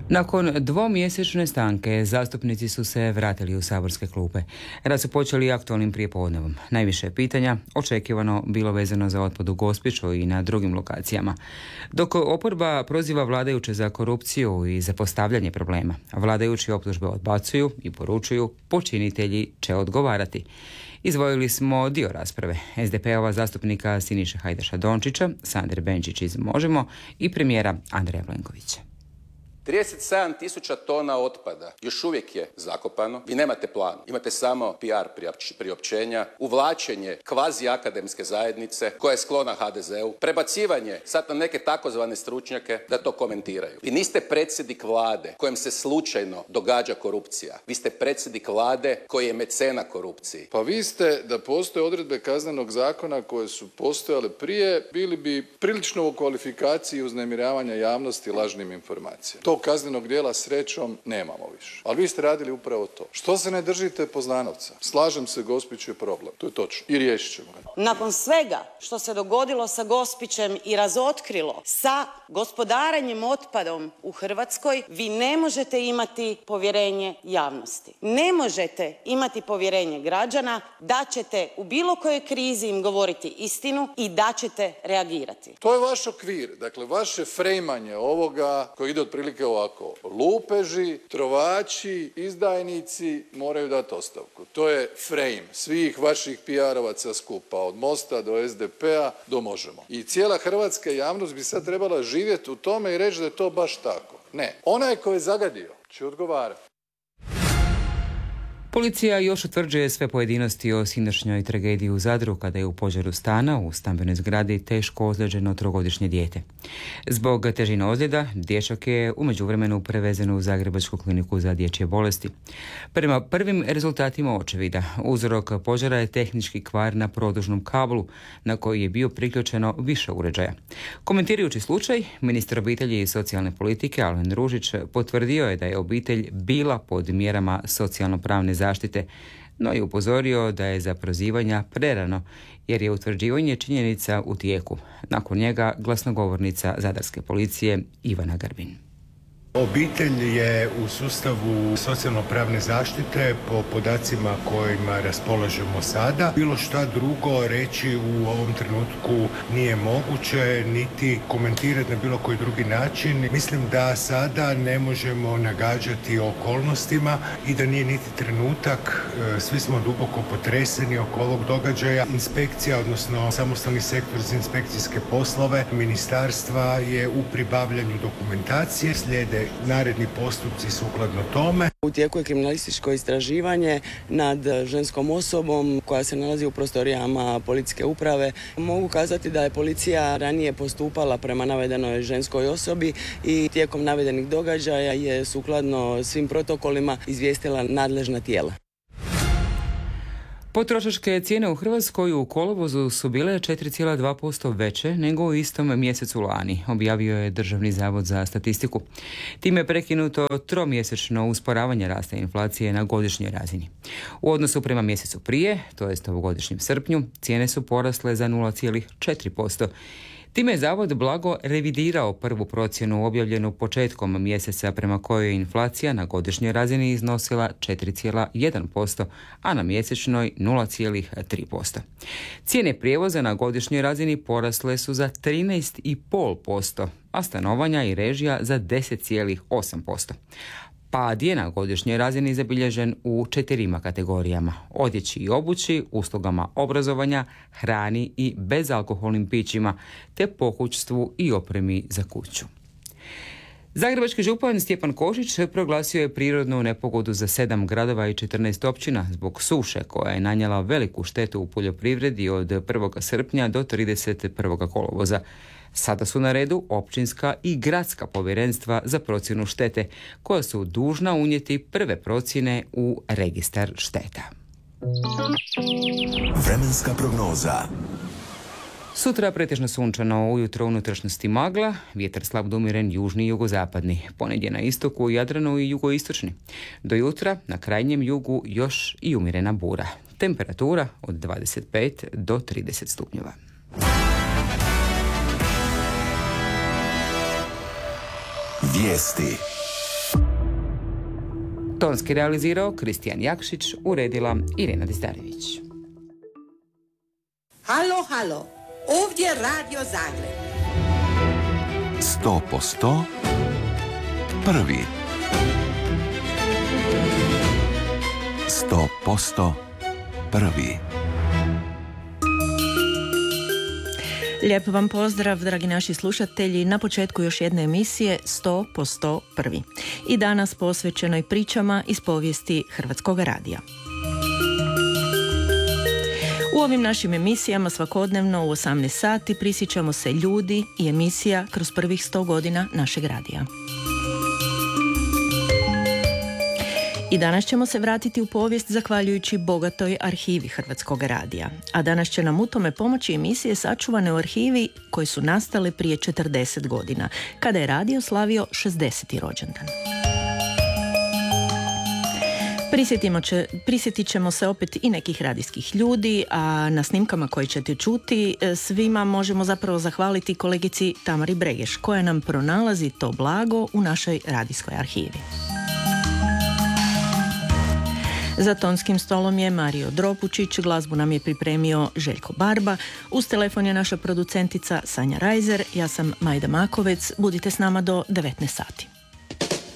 Nakon dvomjesečne stanke, zastupnici su se vratili u saborske klupe. Rad su počeli aktualnim prijepodnevom. Najviše pitanja očekivano bilo vezano za otpad u Gospiću i na drugim lokacijama. Dok oporba proziva vladajuće za korupciju i za postavljanje problema, vladajući optužbe odbacuju i poručuju počinitelji će odgovarati. Izdvojili smo dio rasprave SDP-ova zastupnika Siniše Hajdaša Dončića, Sandre Benčić iz Možemo i premijera Andreja Plenkovića. 37.000 tona otpada još uvijek je zakopano. Vi nemate plan, imate samo PR priopćenja, uvlačenje kvazi akademske zajednice koja je sklona HDZ-u, prebacivanje sad na neke takozvane stručnjake da to komentiraju. Vi niste predsjednik vlade kojem se slučajno događa korupcija. Vi ste predsjednik vlade koji je mecena korupciji. Pa vi ste, da postoje odredbe kaznenog zakona koje su postojale prije, bili bi prilično u kvalifikaciji uznemiravanja javnosti lažnim informacijama. Tog kaznenog djela srećom nemamo više. Ali vi ste radili upravo to. Što se ne držite Poznanovca? Slažem se, Gospić je problem. To je točno. I riješit ćemo ga. Nakon svega što se dogodilo sa Gospićem i razotkrilo sa gospodarenjem otpadom u Hrvatskoj, vi ne možete imati povjerenje javnosti. Ne možete imati povjerenje građana da ćete u bilo kojoj krizi im govoriti istinu i da ćete reagirati. To je vaš okvir. Dakle, vaše frejmanje ovoga koji ide otprilike ovako. Lupeži, trovači, izdajnici moraju dati ostavku. To je frame svih vaših PR-ovaca skupa, od Mosta do SDP-a do Možemo. I cijela hrvatska javnost bi sad trebala živjeti u tome i reći da je to baš tako. Ne. Onaj ko je zagadio će odgovarati. Policija još utvrđuje sve pojedinosti o sinoćnjoj tragediji u Zadru kada je u požaru stana u stambenoj zgradi teško ozlijeđeno 3-godišnje dijete. Zbog težine ozljeda, dječak je u međuvremenu prevezen u Zagrebačku kliniku za dječje bolesti. Prema prvim rezultatima očevida, uzrok požara je tehnički kvar na produžnom kablu na koji je bio priključeno više uređaja. Komentirajući slučaj, ministar obitelji i socijalne politike Alen Ružić potvrdio je da je obitelj bila pod mjerama socijalno-pravne zaštite, no je upozorio da je za prozivanja prerano jer je utvrđivanje činjenica u tijeku. Nakon njega glasnogovornica zadarske policije Ivana Grbin. Obitelj je u sustavu socijalno-pravne zaštite po podacima kojima raspolažemo sada. Bilo šta drugo reći u ovom trenutku nije moguće, niti komentirati na bilo koji drugi način. Mislim da sada ne možemo nagađati o okolnostima i da nije niti trenutak. Svi smo duboko potreseni oko ovog događaja. Inspekcija, odnosno samostalni sektor za inspekcijske poslove ministarstva je u pribavljanju dokumentacije. Slijede naredni postupci sukladno tome. U tijeku je kriminalističko istraživanje nad ženskom osobom koja se nalazi u prostorijama policijske uprave. Mogu kazati da je policija ranije postupala prema navedenoj ženskoj osobi i tijekom navedenih događaja je sukladno svim protokolima izvijestila nadležna tijela. Potrošačke cijene u Hrvatskoj u kolovozu su bile 4,2% veće nego u istom mjesecu lani, objavio je Državni zavod za statistiku. Time je prekinuto tromjesečno usporavanje rasta inflacije na godišnjoj razini. U odnosu prema mjesecu prije, to jest ovogodišnjem srpnju, cijene su porasle za 0,4%. Time je Zavod blago revidirao prvu procjenu objavljenu početkom mjeseca prema kojoj je inflacija na godišnjoj razini iznosila 4,1%, a na mjesečnoj 0,3%. Cijene prijevoza na godišnjoj razini porasle su za 13,5%, a stanovanja i režija za 10,8%. Pad je na godišnjoj razini zabilježen u 4 kategorijama: odjeći i obući, uslugama obrazovanja, hrani i bezalkoholnim pićima, te pokućstvu i opremi za kuću. Zagrebački župan Stjepan Košić proglasio je prirodnu nepogodu za 7 gradova i 14 općina zbog suše koja je nanijela veliku štetu u poljoprivredi od 1. srpnja do 31. kolovoza. Sada su na redu općinska i gradska povjerenstva za procjenu štete, koja su dužna unijeti prve procjene u registar šteta. Vremenska prognoza. Sutra pretežno sunčano, ujutro unutrašnjosti magla, vjetar slab do umjeren južni i jugozapadni, ponegdje na istoku, Jadranu i jugoistočni. Do jutra na krajnjem jugu još i umjerena bura. Temperatura od 25 do 30 stupnjeva. Vijesti. Tonski realizirao Kristijan Jakšić, uredila Irena Dizdarević. Halo, halo, ovdje Radio Zagreb. 100% prvi. 100% prvi. Lijep vam pozdrav, dragi naši slušatelji, na početku još jedne emisije 100% prvi. I danas posvećenoj pričama iz povijesti Hrvatskog radija. U ovim našim emisijama svakodnevno u 18 sati prisjećamo se ljudi i emisija kroz prvih 100 godina našeg radija. I danas ćemo se vratiti u povijest zahvaljujući bogatoj arhivi Hrvatskog radija. A danas će nam u tome pomoći emisije sačuvane u arhivi koje su nastale prije 40 godina, kada je radio slavio 60. rođendan. Prisjetit ćemo se opet i nekih radijskih ljudi, a na snimkama koje ćete čuti svima možemo zapravo zahvaliti kolegici Tamari Bregeš, koja nam pronalazi to blago u našoj radijskoj arhivi. Za tonskim stolom je Mario Dropučić, glazbu nam je pripremio Željko Barba, uz telefon je naša producentica Sanja Rajzer, ja sam Majda Makovec, budite s nama do 19 sati.